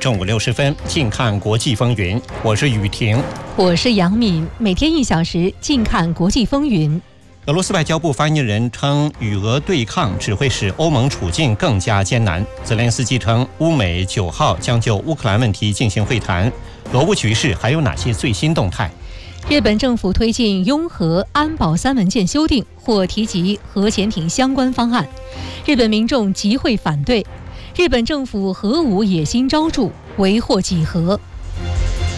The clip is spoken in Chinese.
正午60分，近看国际风云。我是雨婷， 我是杨敏。每天1小时，近看国际风云。 俄罗斯外交部发言人称，与俄对抗只会使欧盟处境更加艰难。泽连斯基称，乌美9号将就乌克兰问题进行会谈。俄乌局势还有哪些最新动态？ 日本政府推进拥核安保3文件修订，或提及核潜艇相关方案。日本民众集会反对。日本政府核武野心昭著，为祸几何。